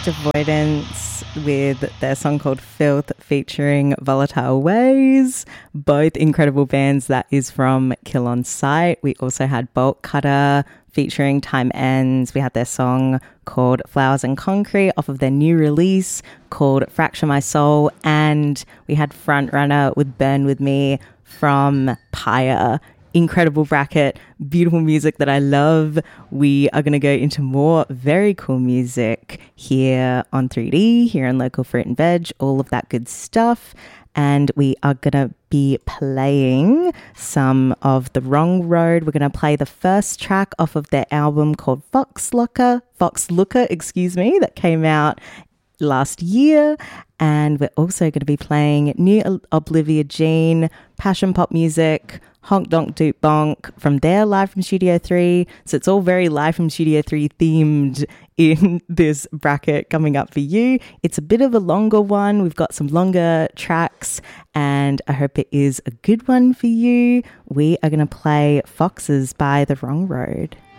Avoidance with their song called Filth featuring Volatile Ways, both incredible bands. That is from Kill On Sight. We also had Bolt Cutter featuring Time Ends. We had their song called Flowers and Concrete off of their new release called Fracture My Soul, and we had Frontrunner with Burn With Me from Pyre. Incredible bracket, beautiful music that I love. We are going to go into more very cool music here on 3D, here on Local Fruit and Veg, all of that good stuff. And we are going to be playing some of The Wrong Road. We're going to play the first track off of their album called Fox Looker, that came out last year. And we're also going to be playing new Oblivia Jean, passion pop music, Honk Donk Doop Bonk from their Live from Studio 3. So it's all very Live from Studio 3 themed in this bracket coming up for you. It's a bit of a longer one. We've got some longer tracks and I hope it is a good one for you. We are going to play Foxes by The Wrong Road.